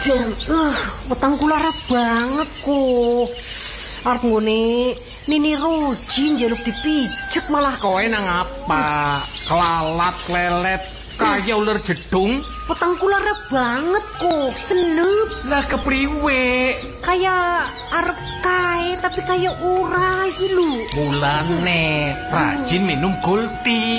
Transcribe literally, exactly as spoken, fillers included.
Dan, uh, wetang kula lara banget kok. Arep ngene, Nini Roji njaluk dipijet malah. Kowe nang apa? Kelalat, lelet, kaya ular jedung. Wetang kula lara banget kok, senep. Lah kepriwe? Kayak arep kae tapi kayak ora iki lho. Mulane rajin minum Gulti.